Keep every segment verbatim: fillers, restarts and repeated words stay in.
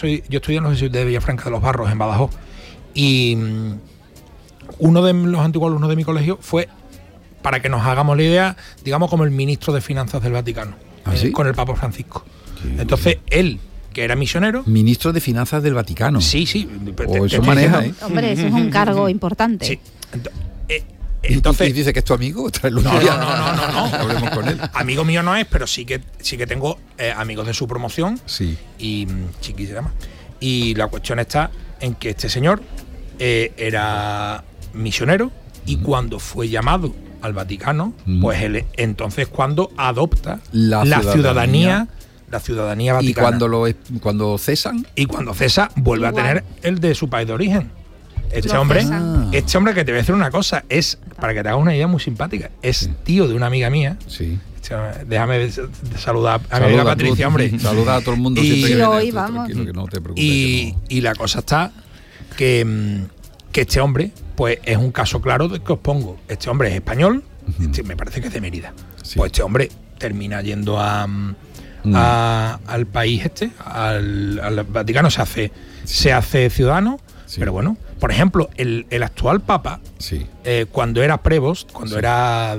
soy, yo estudié en la Universidad de Villafranca de los Barros, en Badajoz, y um, uno de los antiguos alumnos de mi colegio fue, para que nos hagamos la idea, digamos como el ministro de Finanzas del Vaticano, ¿Ah, sí? eh, con el Papa Francisco. Sí, Entonces, sí. él, que era misionero... Ministro de Finanzas del Vaticano. Sí, sí. O eso maneja, ¿eh? Hombre, eso es un cargo importante. Sí. Entonces, eh, entonces ¿Y dice que es tu amigo? No, no, no, no, no, no. Hablemos con él. Amigo mío no es, pero sí que sí que tengo eh, amigos de su promoción. Sí. Y Chiqui se llama. Y la cuestión está en que este señor eh, era misionero y mm. cuando fue llamado al Vaticano, mm. pues él entonces cuando adopta la, la ciudadanía, ciudadanía la ciudadanía vaticana. ¿Y cuando lo cuando cesan? Y cuando cesa vuelve Igual. a tener el de su país de origen. Este Lo hombre, cesan. este hombre que te voy a decir una cosa, es, para que te hagas una idea muy simpática, es sí. tío de una amiga mía. Sí. Déjame de, de saludar a mi amiga Patricia, hombre. Saluda a todo el mundo y, siempre que viene viene esto, vamos. Que no te preocupes. Y, no. y la cosa está que, que este hombre, pues es un caso claro de que os pongo. Este hombre es español, uh-huh. este, me parece que es de Mérida. Sí. Pues este hombre termina yendo a, uh-huh. a al país este, al, al Vaticano, se hace, sí. se hace ciudadano, sí. pero bueno. Por ejemplo, el, el actual Papa, sí. eh, cuando era Prevost, cuando sí. era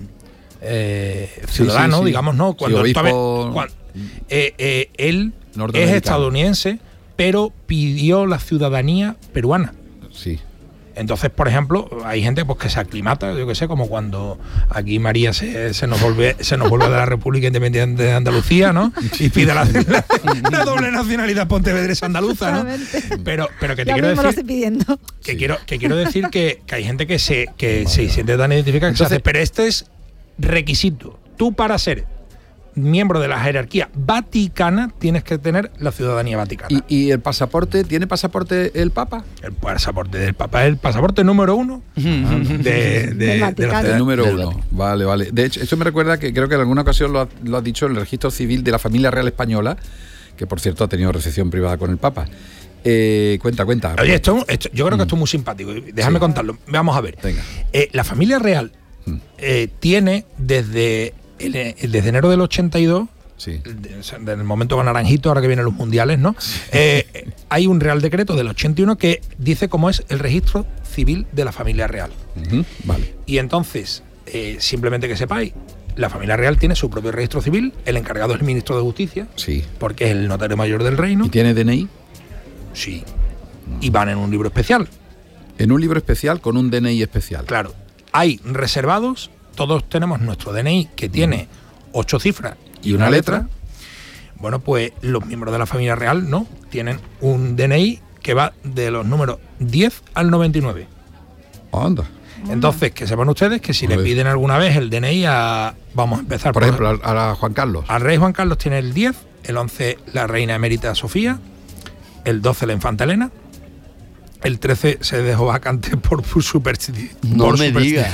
eh, ciudadano, sí, sí, sí. digamos, ¿no? Cuando, sí, todavía, cuando eh, eh, él es estadounidense, pero pidió la ciudadanía peruana. Sí. Entonces, por ejemplo, hay gente pues que se aclimata, yo qué sé, como cuando aquí María se, se nos vuelve se nos vuelve de la República Independiente de Andalucía, ¿no? Y pide la, la, la doble nacionalidad pontevedresa andaluza, ¿no? Pero, pero que te ya quiero decir lo estoy pidiendo. que sí. quiero que quiero decir que, que hay gente que se que vale. se siente tan identificada que se hace, pero este es requisito. Tú para ser miembro de la jerarquía vaticana tienes que tener la ciudadanía vaticana. ¿Y, y el pasaporte? ¿Tiene pasaporte el Papa? El pasaporte del Papa es el pasaporte número uno de, de, de, de la el número uno. Vale, vale. De hecho, esto me recuerda que creo que en alguna ocasión lo ha, lo ha dicho en el registro civil de la familia real española, que por cierto ha tenido recepción privada con el Papa. Eh, cuenta, cuenta. Oye, esto, esto, yo creo que esto es muy simpático. Déjame sí. contarlo. Vamos a ver. Venga. Eh, la familia real eh, tiene desde El, desde enero del ochenta y dos, sí. del momento con Naranjito, ahora que vienen los mundiales, ¿no? Sí. Eh, hay un Real Decreto del ochenta y uno que dice cómo es el registro civil de la familia real. Uh-huh. Vale. Y entonces, eh, simplemente que sepáis, la familia real tiene su propio registro civil, el encargado es el ministro de Justicia, sí. porque es el notario mayor del reino. ¿Y tiene D N I? Sí. Y van en un libro especial. En un libro especial con un D N I especial. Claro. Hay reservados. Todos tenemos nuestro D N I que tiene ocho cifras y, y una, una letra. letra. Bueno, pues los miembros de la familia real no tienen un D N I que va de los números diez al noventa y nueve. Anda. Entonces, que sepan ustedes que si le piden alguna vez el D N I a... Vamos a empezar por... Por ejemplo, a, a Juan Carlos. Al rey Juan Carlos tiene el diez, el once la reina emérita Sofía, el doce la infanta Elena, el trece se dejó vacante por superstición. No por me digas.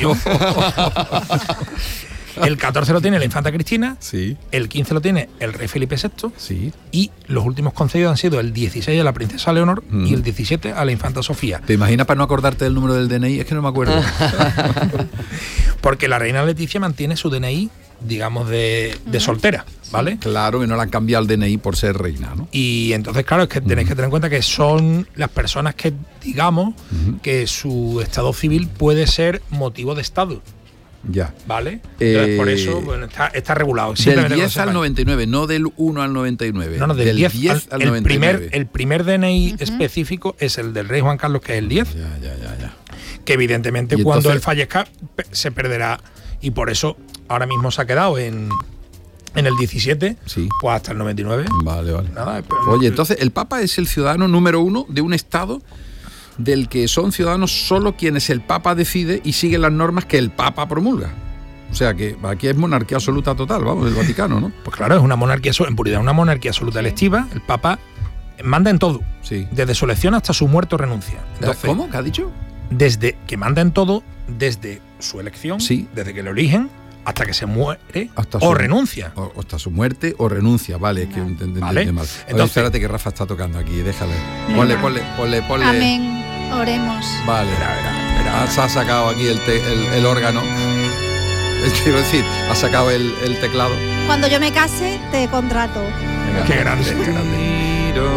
El catorce lo tiene la infanta Cristina, sí. El quince lo tiene el rey Felipe sexto, sí. Y los últimos concedidos han sido el dieciséis a la princesa Leonor mm. y el diecisiete a la infanta Sofía. ¿Te imaginas para no acordarte del número del D N I? Es que no me acuerdo. Porque la reina Leticia mantiene su D N I, digamos, de, de soltera, ¿vale? Claro, que no le han cambiado el D N I por ser reina, ¿no? Y entonces, claro, es que tenéis uh-huh. que tener en cuenta que son las personas que, digamos, uh-huh. que su estado civil puede ser motivo de estado. Ya. ¿Vale? Entonces, eh, por eso bueno, está, está regulado. Del diez al noventa y nueve, no del uno al noventa y nueve. No, no, del, del diez, diez al, al el noventa y nueve. Primer, el primer D N I uh-huh. específico es el del rey Juan Carlos, que es el diez. Ya, ya, ya, ya. Que evidentemente cuando entonces, él fallezca se perderá. Y por eso ahora mismo se ha quedado en, en el diecisiete, sí. Pues hasta el noventa y nueve. Vale, vale. Nada, pero, oye, entonces el Papa es el ciudadano número uno de un Estado del que son ciudadanos solo quienes el Papa decide y sigue las normas que el Papa promulga. O sea que aquí es monarquía absoluta total, vamos, del Vaticano, ¿no? Pues claro, es una monarquía, en puridad, una monarquía absoluta electiva. El Papa manda en todo, sí. Desde su elección hasta su muerte o renuncia. Entonces, ¿cómo? ¿Qué ha dicho? Desde que manda en todo, desde su elección, sí. Desde que lo eligen, hasta que se muere hasta o su, renuncia. O, hasta su muerte o renuncia, vale, es que entendí ¿Vale? mal. Entonces, oye, espérate que Rafa está tocando aquí, déjale. Ponle, ponle, ponle, ponle. Amén, oremos. Vale, verá, verá, verá. Se ha sacado aquí el, te, el, el órgano. Quiero decir, ha sacado el, el teclado. Cuando yo me case, te contrato. Venga, qué grande, qué grande.